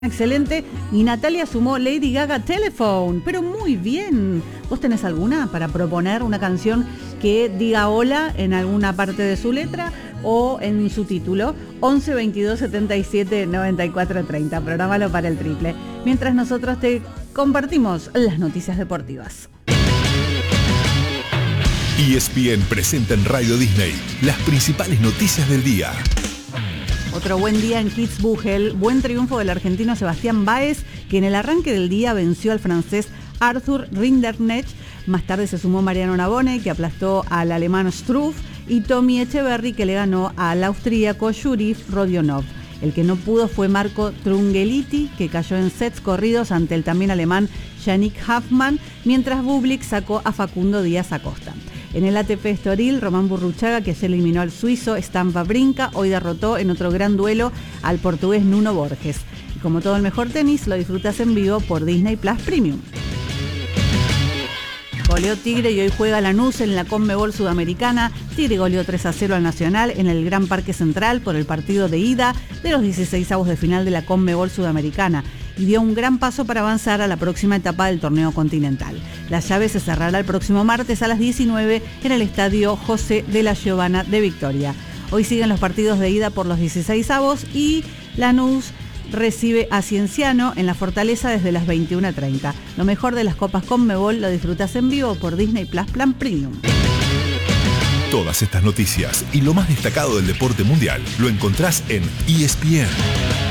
Excelente. Y Natalia sumó Lady Gaga Telephone, pero muy bien. ¿Vos tenés alguna para proponer una canción que diga hola en alguna parte de su letra o en su título? 11 22 77 94 30. Programalo para el triple. Mientras nosotros te compartimos las noticias deportivas. ESPN presenta en Radio Disney las principales noticias del día. Otro buen día en Kitzbühel, buen triunfo del argentino Sebastián Báez, que en el arranque del día venció al francés Arthur Rinderknecht. Más tarde se sumó Mariano Navone, que aplastó al alemán Struff, y Tommy Echeverry, que le ganó al austríaco Yuri Rodionov. El que no pudo fue Marco Trungeliti, que cayó en sets corridos ante el también alemán Yannick Hoffmann, mientras Bublik sacó a Facundo Díaz Acosta. En el ATP Estoril, Román Burruchaga, que ayer eliminó al suizo Stan Wawrinka, hoy derrotó en otro gran duelo al portugués Nuno Borges. Y como todo el mejor tenis, lo disfrutas en vivo por Disney Plus Premium. Goleó Tigre y hoy juega Lanús en la Conmebol Sudamericana. Tigre goleó 3-0 al Nacional en el Gran Parque Central por el partido de ida de los 16avos de final de la Conmebol Sudamericana y dio un gran paso para avanzar a la próxima etapa del torneo continental. La llave se cerrará el próximo martes a las 19 en el estadio José de la Giovana de Victoria. Hoy siguen los partidos de ida por los 16avos y Lanús recibe a Cienciano en la Fortaleza desde las 21:30. Lo mejor de las Copas Conmebol lo disfrutas en vivo por Disney Plus Plan Premium. Todas estas noticias y lo más destacado del deporte mundial lo encontrás en ESPN.